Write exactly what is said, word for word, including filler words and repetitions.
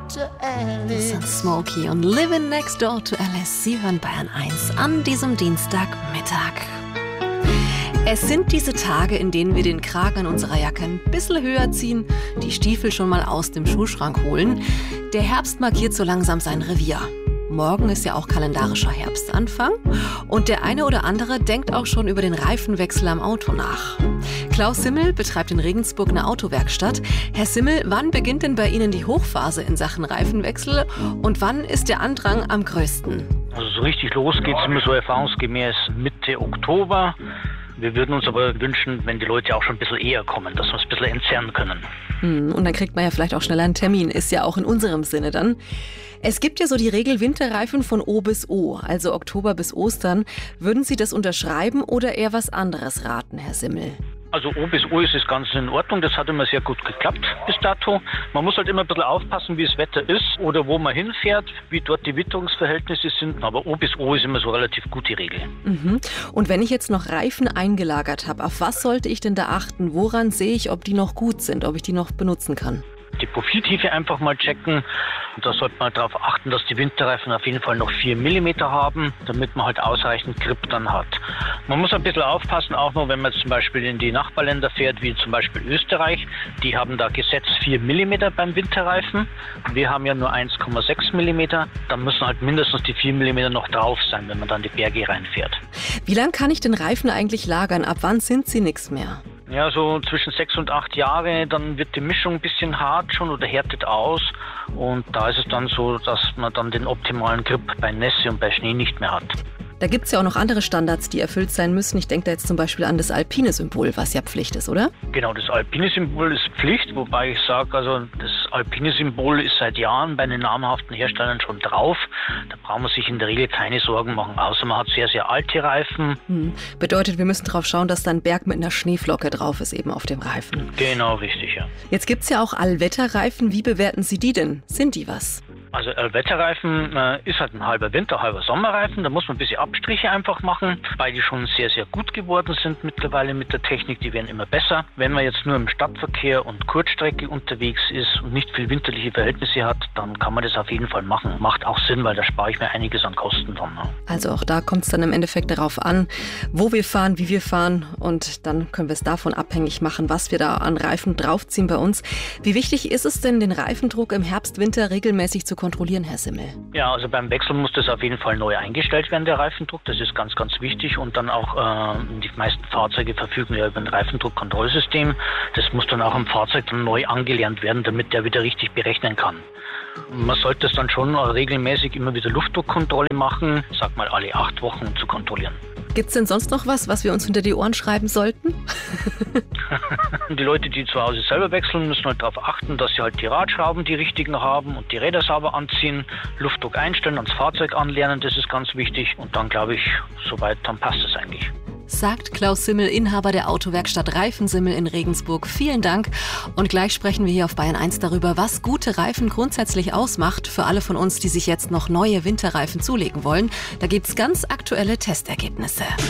to Alice. Das sind Smokey und Living Next Door to Alice. Sie hören Bayern eins an diesem Dienstagmittag. Es sind diese Tage, in denen wir den Kragen an unserer Jacke ein bisschen höher ziehen, die Stiefel schon mal aus dem Schuhschrank holen. Der Herbst markiert so langsam sein Revier. Morgen ist ja auch kalendarischer Herbstanfang und der eine oder andere denkt auch schon über den Reifenwechsel am Auto nach. Klaus Simmel betreibt in Regensburg eine Autowerkstatt. Herr Simmel, wann beginnt denn bei Ihnen die Hochphase in Sachen Reifenwechsel und wann ist der Andrang am größten? Also so richtig los geht's immer so erfahrungsgemäß Mitte Oktober. Wir würden uns aber wünschen, wenn die Leute auch schon ein bisschen eher kommen, dass wir es ein bisschen entzerren können. Hm, und dann kriegt man ja vielleicht auch schneller einen Termin, ist ja auch in unserem Sinne dann. Es gibt ja so die Regel Winterreifen von O bis O, also Oktober bis Ostern. Würden Sie das unterschreiben oder eher was anderes raten, Herr Simmel? Also O bis O ist das Ganze in Ordnung, das hat immer sehr gut geklappt bis dato. Man muss halt immer ein bisschen aufpassen, wie das Wetter ist oder wo man hinfährt, wie dort die Witterungsverhältnisse sind. Aber O bis O ist immer so relativ gut die Regel. Mhm. Und wenn ich jetzt noch Reifen eingelagert habe, auf was sollte ich denn da achten? Woran sehe ich, ob die noch gut sind, ob ich die noch benutzen kann? Die Profiltiefe einfach mal checken. Da sollte man darauf achten, dass die Winterreifen auf jeden Fall noch vier Millimeter haben, damit man halt ausreichend Grip dann hat. Man muss ein bisschen aufpassen, auch noch wenn man zum Beispiel in die Nachbarländer fährt, wie zum Beispiel Österreich. Die haben da gesetzt vier Millimeter beim Winterreifen. Wir haben ja nur eins Komma sechs Millimeter. Da müssen halt mindestens die vier Millimeter noch drauf sein, wenn man dann die Berge reinfährt. Wie lange kann ich den Reifen eigentlich lagern? Ab wann sind sie nichts mehr? Ja, so zwischen sechs und acht Jahre, dann wird die Mischung ein bisschen hart schon oder härtet aus. Und da ist es dann so, dass man dann den optimalen Grip bei Nässe und bei Schnee nicht mehr hat. Da gibt es ja auch noch andere Standards, die erfüllt sein müssen. Ich denke da jetzt zum Beispiel an das alpine Symbol, was ja Pflicht ist, oder? Genau, das alpine Symbol ist Pflicht, wobei ich sage, also das alpine Symbol ist seit Jahren bei den namhaften Herstellern schon drauf. Da braucht man sich in der Regel keine Sorgen machen, außer man hat sehr, sehr alte Reifen. Hm. Bedeutet, wir müssen darauf schauen, dass da ein Berg mit einer Schneeflocke drauf ist, eben auf dem Reifen. Genau, richtig, ja. Jetzt gibt es ja auch Allwetterreifen. Wie bewerten Sie die denn? Sind die was? Also Allwetterreifen äh, ist halt ein halber Winter, halber Sommerreifen. Da muss man ein bisschen Abstriche einfach machen, weil die schon sehr, sehr gut geworden sind mittlerweile mit der Technik. Die werden immer besser. Wenn man jetzt nur im Stadtverkehr und Kurzstrecke unterwegs ist und nicht viel winterliche Verhältnisse hat, dann kann man das auf jeden Fall machen. Macht auch Sinn, weil da spare ich mir einiges an Kosten dann. Ne? Also auch da kommt es dann im Endeffekt darauf an, wo wir fahren, wie wir fahren und dann können wir es davon abhängig machen, was wir da an Reifen draufziehen bei uns. Wie wichtig ist es denn, den Reifendruck im Herbst, Winter regelmäßig zu kontrollieren, Herr Simmel? Ja, also beim Wechsel muss das auf jeden Fall neu eingestellt werden, der Reifendruck. Das ist ganz, ganz wichtig. Und dann auch, äh, die meisten Fahrzeuge verfügen ja über ein Reifendruckkontrollsystem. Das muss dann auch im Fahrzeug dann neu angelernt werden, damit der wieder richtig berechnen kann. Man sollte es dann schon regelmäßig immer wieder Luftdruckkontrolle machen, sag mal alle acht Wochen, um zu kontrollieren. Gibt es denn sonst noch was, was wir uns hinter die Ohren schreiben sollten? Die Leute, die zu Hause selber wechseln, müssen halt darauf achten, dass sie halt die Radschrauben die richtigen haben und die Räder sauber anziehen, Luftdruck einstellen, ans Fahrzeug anlernen, das ist ganz wichtig. Und dann glaube ich, soweit, dann passt es eigentlich. Sagt Klaus Simmel, Inhaber der Autowerkstatt Reifensimmel in Regensburg. Vielen Dank. Und gleich sprechen wir hier auf Bayern eins darüber, was gute Reifen grundsätzlich ausmacht für alle von uns, die sich jetzt noch neue Winterreifen zulegen wollen. Da gibt's ganz aktuelle Testergebnisse.